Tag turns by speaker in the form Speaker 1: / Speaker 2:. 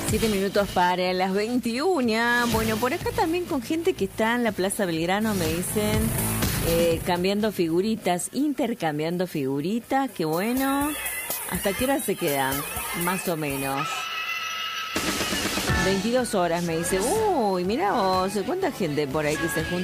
Speaker 1: 7 minutos para las 21. Bueno, por acá también con gente que está en la Plaza Belgrano, me dicen, cambiando figuritas, intercambiando figuritas, qué bueno. ¿Hasta qué hora se quedan? Más o menos. 22 horas, me dice. Uy, mirá vos, ¿cuánta gente por ahí que se junta?